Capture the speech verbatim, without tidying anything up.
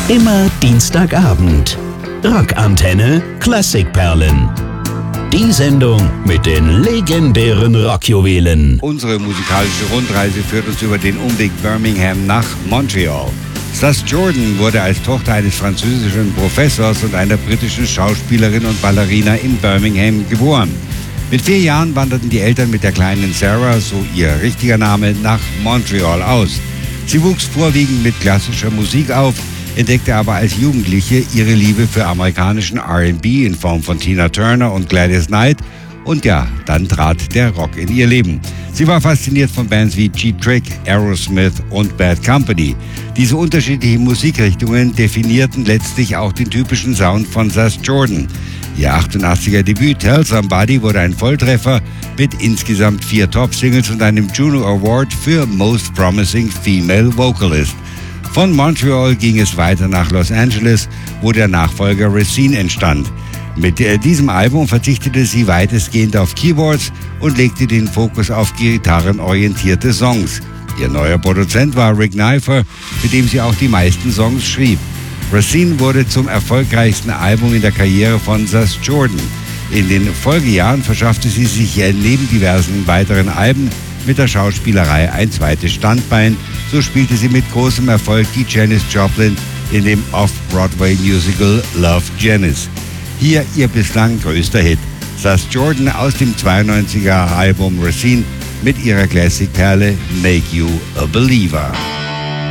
Immer Dienstagabend. Rockantenne Klassikperlen. Die Sendung mit den legendären Rockjuwelen. Unsere musikalische Rundreise führt uns über den Umweg Birmingham nach Montreal. Sass Jordan wurde als Tochter eines französischen Professors und einer britischen Schauspielerin und Ballerina in Birmingham geboren. Mit vier Jahren wanderten die Eltern mit der kleinen Sarah, so ihr richtiger Name, nach Montreal aus. Sie wuchs vorwiegend mit klassischer Musik auf, entdeckte aber als Jugendliche ihre Liebe für amerikanischen R and B in Form von Tina Turner und Gladys Knight und ja, dann trat der Rock in ihr Leben. Sie war fasziniert von Bands wie Cheap Trick, Aerosmith und Bad Company. Diese unterschiedlichen Musikrichtungen definierten letztlich auch den typischen Sound von Sass Jordan. Ihr achtundachtziger Debüt Tell Somebody wurde ein Volltreffer mit insgesamt vier Top-Singles und einem Juno Award für Most Promising Female Vocalist. Von Montreal ging es weiter nach Los Angeles, wo der Nachfolger Racine entstand. Mit diesem Album verzichtete sie weitestgehend auf Keyboards und legte den Fokus auf gitarrenorientierte Songs. Ihr neuer Produzent war Rick Neifer, mit dem sie auch die meisten Songs schrieb. Racine wurde zum erfolgreichsten Album in der Karriere von Sass Jordan. In den Folgejahren verschaffte sie sich neben diversen weiteren Alben mit der Schauspielerei ein zweites Standbein. So spielte sie mit großem Erfolg die Janis Joplin in dem Off-Broadway-Musical Love Janis. Hier ihr bislang größter Hit, Sass Jordan aus dem zweiundneunziger Album Racine mit ihrer Classic-Perle Make You a Believer.